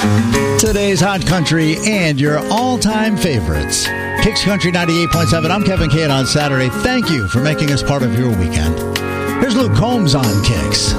Today's Hot Country and your all-time favorites. Kicks Country 98.7. I'm Kevin Kane on Saturday. Thank you for making us part of your weekend. Here's Luke Combs on Kicks.